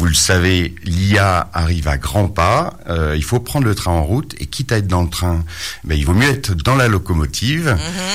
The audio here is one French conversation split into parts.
le savez, l'IA arrive à grands pas. Il faut prendre le train en route et quitte à être dans le train, il vaut mieux être dans la locomotive.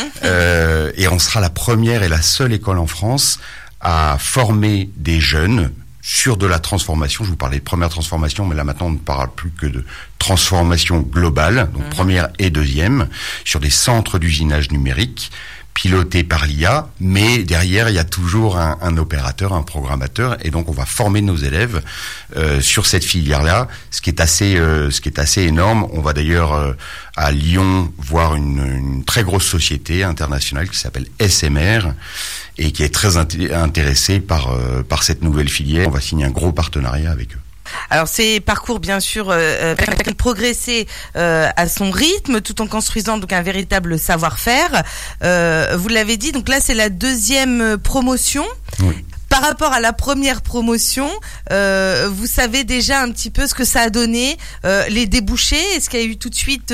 Et on sera la première et la seule école en France à former des jeunes sur de la transformation. Je vous parlais de première transformation, mais là maintenant on ne parle plus que de transformation globale, donc première et deuxième, sur des centres d'usinage numérique pilotés par l'IA, mais derrière il y a toujours un opérateur, un programmateur, et donc on va former nos élèves sur cette filière-là, ce qui est assez énorme. On va d'ailleurs à Lyon voir une très grosse société internationale qui s'appelle SMR et qui est très intéressée par cette nouvelle filière. On va signer un gros partenariat avec eux. Alors ces parcours bien sûr progresser à son rythme tout en construisant donc un véritable savoir-faire. Vous l'avez dit, donc là c'est la deuxième promotion. Oui. Par rapport à la première promotion, vous savez déjà un petit peu ce que ça a donné, les débouchés. Est-ce qu'il y a eu tout de suite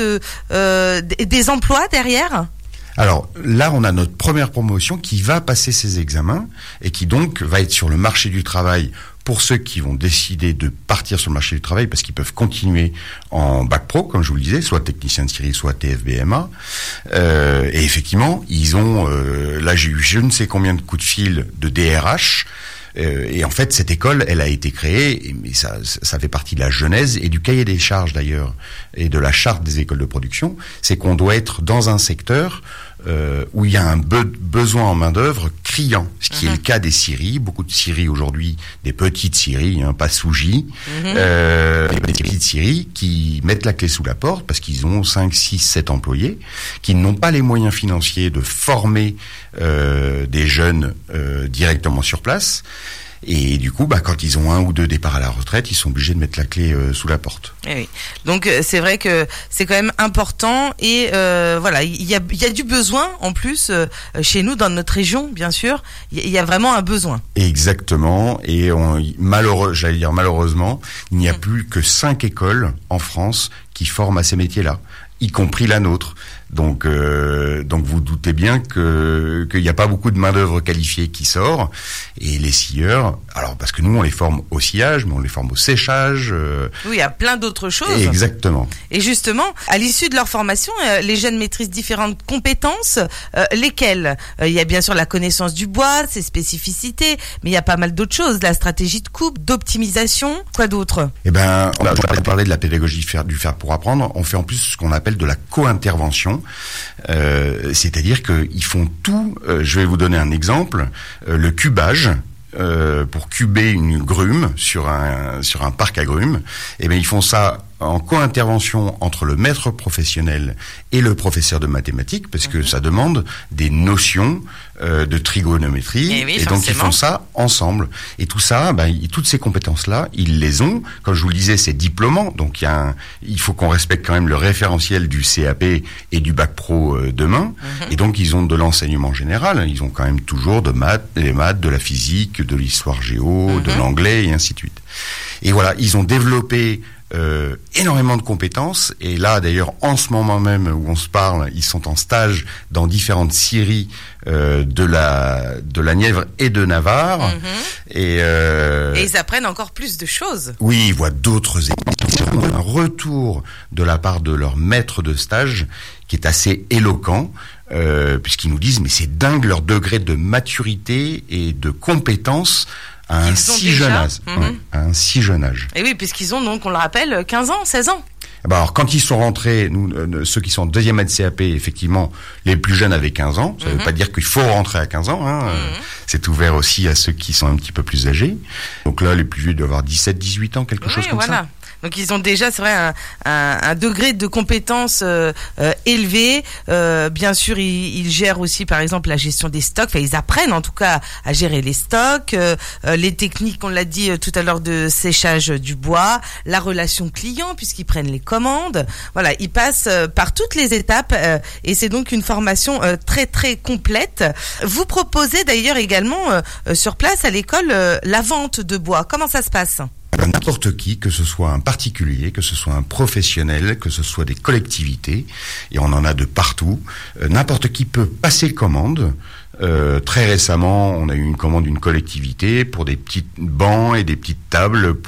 des emplois derrière ? Alors là, on a notre première promotion qui va passer ses examens et qui donc va être sur le marché du travail pour ceux qui vont décider de partir sur le marché du travail parce qu'ils peuvent continuer en bac pro, comme je vous le disais, soit technicien de série, soit TFBMA. Et effectivement, ils ont... là, j'ai eu je ne sais combien de coups de fil de DRH. Et en fait, cette école, elle a été créée, mais ça fait partie de la genèse et du cahier des charges d'ailleurs, et de la charte des écoles de production, c'est qu'on doit être dans un secteur où il y a un besoin en main-d'œuvre criant, ce qui est le cas des scieries. Beaucoup de scieries aujourd'hui, des petites scieries, pas Sougy, des petites scieries qui mettent la clé sous la porte parce qu'ils ont 5, 6, 7 employés, qui n'ont pas les moyens financiers de former des jeunes directement sur place. Et du coup, quand ils ont 1 ou 2 départs à la retraite, ils sont obligés de mettre la clé sous la porte. Et oui. Donc c'est vrai que c'est quand même important et voilà, il y a du besoin en plus chez nous dans notre région, bien sûr. Il y a vraiment un besoin. Exactement. Et malheureusement, il n'y a plus que 5 écoles en France qui forment à ces métiers-là, y compris la nôtre. Donc vous doutez bien qu'il n'y a pas beaucoup de main d'œuvre qualifiée qui sort. Et les scieurs, alors parce que nous on les forme au sciage, mais on les forme au séchage. Oui, il y a plein d'autres choses. Exactement. Et justement, à l'issue de leur formation, les jeunes maîtrisent différentes compétences. Lesquelles ? Il y a bien sûr la connaissance du bois, ses spécificités, mais il y a pas mal d'autres choses. La stratégie de coupe, d'optimisation, quoi d'autre ? On a parlé de la pédagogie du faire pour apprendre. On fait en plus ce qu'on appelle de la co-intervention. C'est-à-dire qu'ils font tout. Je vais vous donner un exemple. Le cubage. Pour cuber une grume sur un parc à grumes, ils font ça en co-intervention entre le maître professionnel et le professeur de mathématiques, parce que ça demande des notions de trigonométrie, et donc ils font ça ensemble. Et tout ça, toutes ces compétences-là, ils les ont. Comme je vous le disais, c'est diplômant, donc il faut qu'on respecte quand même le référentiel du CAP et du bac pro demain. Et donc ils ont de l'enseignement général. Ils ont quand même toujours des maths, de la physique, de l'histoire géo, de l'anglais et ainsi de suite. Et voilà, ils ont développé énormément de compétences, et là d'ailleurs en ce moment même où on se parle, ils sont en stage dans différentes scieries de la Nièvre et de Navarre, et ils apprennent encore plus de choses. Oui, ils voient d'autres équipes. Un retour de la part de leur maître de stage qui est assez éloquent, puisqu'ils nous disent mais c'est dingue leur degré de maturité et de compétence à un si jeune âge. À un si jeune âge. Et oui, puisqu'ils ont donc, on le rappelle, 15 ans, 16 ans. Alors, quand ils sont rentrés, ceux qui sont en deuxième année de CAP, effectivement, les plus jeunes avaient 15 ans. Ça ne veut pas dire qu'il faut rentrer à 15 ans. C'est ouvert aussi à ceux qui sont un petit peu plus âgés. Donc là, les plus vieux doivent avoir 17, 18 ans, quelque chose comme ça. Donc ils ont déjà, c'est vrai, un degré de compétence élevé. Bien sûr, ils gèrent aussi, par exemple, la gestion des stocks. Enfin, ils apprennent en tout cas à gérer les stocks, les techniques, on l'a dit tout à l'heure, de séchage du bois, la relation client puisqu'ils prennent les commandes. Voilà, ils passent par toutes les étapes et c'est donc une formation très très complète. Vous proposez d'ailleurs également sur place à l'école la vente de bois. Comment ça se passe ? N'importe qui, que ce soit un particulier, que ce soit un professionnel, que ce soit des collectivités, et on en a de partout, n'importe qui peut passer commande. Très récemment, on a eu une commande d'une collectivité pour des petits bancs et des petites tables